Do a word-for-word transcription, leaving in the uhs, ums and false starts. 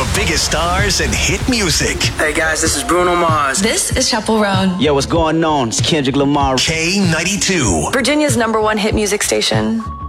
the biggest stars and hit music. Hey guys, this is Bruno Mars. This is Chappell Roan. Yo, what's going on? It's Kendrick Lamar. K ninety-two. Virginia's number one hit music station.